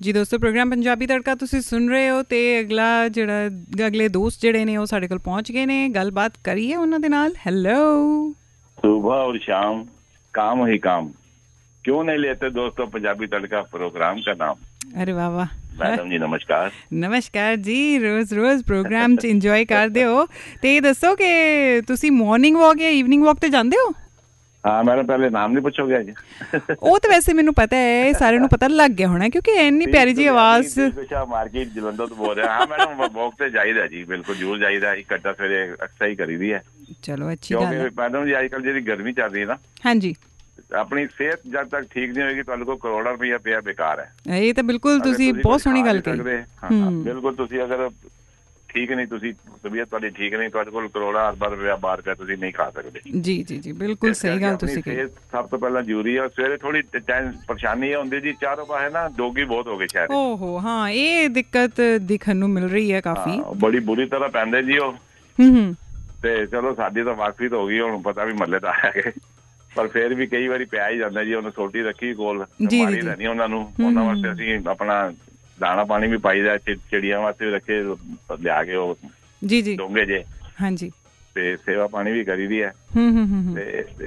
ਜੀ ਦੋਸਤੋ, ਪ੍ਰੋਗਰਾਮ ਪੰਜਾਬੀ ਤੜਕਾ ਤੁਸੀਂ ਸੁਣ ਰਹੇ ਹੋ ਤੇ ਅਗਲੇ ਦੋਸਤ ਜਿਹੜੇ ਨੇ ਉਹ ਸਾਡੇ ਕੋਲ ਪਹੁੰਚ ਗਏ ਨੇ। ਗੱਲਬਾਤ ਕਰੀਏ ਉਹਨਾਂ ਦੇ ਨਾਲ। ਹੈਲੋ। सुबह और शाम काम ही काम, क्यों नहीं लेते दोस्तों पंजाबी तड़का प्रोग्राम का नाम। अरे वाह वाह मैडम जी नमस्कार। ਨਮਸਕਾਰ ਜੀ। ਰੋਜ਼ ਪ੍ਰੋਗਰਾਮ 'ਚ ਇੰਜੋਏ ਕਰਦੇ ਹੋ ਤੇ ਇਹ ਦੱਸੋ ਕਿ ਤੁਸੀਂ ਮਾਰਨਿੰਗ ਵਾਕ ਜਾਂ ਈਵਨਿੰਗ ਵਾਕ ਤੇ ਜਾਂਦੇ ਹੋ? हाँ मैडम, पहले नाम नहीं पूछोगे जी? ਉਹ ਤਾਂ ਵੈਸੇ ਮੈਨੂੰ ਪਤਾ ਹੈ, ਸਾਰਿਆਂ ਨੂੰ ਪਤਾ ਲੱਗ ਗਿਆ ਹੋਣਾ ਕਿਉਂਕਿ ਇੰਨੀ ਪਿਆਰੀ ਜੀ ਆਵਾਜ਼। मार्केट जलंधर तो बोल रहे हैं। हाँ मैडम, वॉक ਤੇ ਜਾਈਦਾ ਜੀ, ਬਿਲਕੁਲ ਜ਼ਰੂਰ ਜਾਈਦਾ। ਇੱਕ ਘੰਟਾ ਸਵੇਰੇ ਐਕਸਰਸਾਈਜ਼ ਕਰੀਦੀ ਹੈ। ਚਲੋ ਅੱਛੀ ਗੱਲ ਹੈ। ਕਿਉਂਕਿ ਮੈਡਮ ਜੀ ਅੱਜ ਕੱਲ੍ਹ ਜਿਹੜੀ ਗਰਮੀ ਚੱਲ ਰਹੀ ਹੈ ਨਾ, ਹਾਂਜੀ, ਆਪਣੀ ਸਿਹਤ ਜਦ ਤੱਕ ਠੀਕ ਨਹੀਂ ਹੋਏਗੀ ਤੁਹਾਡੇ ਕੋਲ ਕਰੋੜਾਂ ਰੁਪਈਆ ਪਿਆ ਬੇਕਾਰ ਹੈ। ਇਹ ਤਾਂ ਬਿਲਕੁਲ ਤੁਸੀਂ ਬਹੁਤ ਸੋਹਣੀ ਗੱਲ ਕਹੀ। ਬਿਲਕੁਲ, ਤੁਸੀਂ ਅਗਰ ਠੀਕ ਨਹੀਂ, ਤੁਸੀਂ ਤਬੀਅਤ ਤੁਹਾਡੀ ਠੀਕ ਨਹੀਂ, ਤੁਹਾਡੇ ਕੋਲ ਕਰੋੜਾਂ ਅਰਬਾਂ ਰੁਪਇਆ ਬਾਹਰ ਪਿਆ, ਤੁਸੀਂ ਨਹੀਂ ਖਾ ਸਕਦੇ। ਜੀ ਜੀ ਜੀ, ਬਿਲਕੁਲ ਸਹੀ ਗੱਲ ਤੁਸੀਂ ਕਹੀ। ਸਭ ਤੋਂ ਪਹਿਲਾਂ ਜ਼ਰੂਰੀ ਹੈ। ਸਵੇਰੇ ਥੋੜੀ ਪਰੇਸ਼ਾਨੀ ਹੁੰਦੀ ਜੀ, ਚਾਰੋਂ ਪਾਸੇ ਨਾ ਡੋਗੀ ਬਹੁਤ ਹੋ ਗਏ ਸ਼ਹਿਰ। ਓਹੋ ਹਾਂ, ਇਹ ਦਿੱਕਤ ਦਿਖਣ ਨੂੰ ਮਿਲ ਰਹੀ ਹੈ ਕਾਫੀ, ਬੜੀ ਬੁਰੀ ਤਰ੍ਹਾਂ ਪੈਂਦੇ ਜੀ ਉਹ। ਤੇ ਚਲੋ ਸਾਡੀ ਤਾਂ ਵਾਕਫੀ ਤਾਂ ਹੋ ਗਈ, ਹੁਣ ਪਤਾ ਵੀ ਮਹੱਲੇ ਦਾ ਹੈ ਪਰ ਫੇਰ ਵੀ ਕਈ ਵਾਰੀ ਪਿਆ ਹੀ ਜਾਂਦਾ ਜੀ। ਉਹਨੇ ਸੋਟੀ ਰੱਖੀ ਕੋਲ, ਮਾਰੀ ਲੈਣੀ ਉਹਨਾਂ ਨੂੰ। ਉਹਨਾਂ ਵਾਸਤੇ ਅਸੀਂ ਆਪਣਾ ਦਾਣਾ ਪਾਣੀ ਵੀ ਪਾਈਦਾ, ਚਿੜੀਆਂ ਵਾਸਤੇ ਵੀ ਰੱਖੇ ਲਿਆ ਕੇ ਉਹ ਜੀ ਡੋਂਗੇ ਜੇ। ਹਾਂਜੀ, ਤੇ ਸੇਵਾ ਪਾਣੀ ਵੀ ਕਰੀਦੀ ਹੈ। ਤੇ